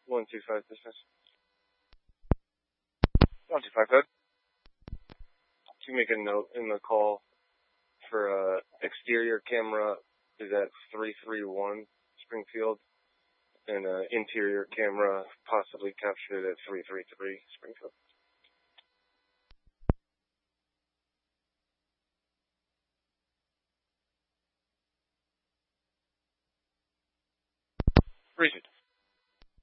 125 business. 125 code. To make a note in the call for exterior camera is at 331 Springfield, and interior camera possibly captured at 333 Springfield. Reason.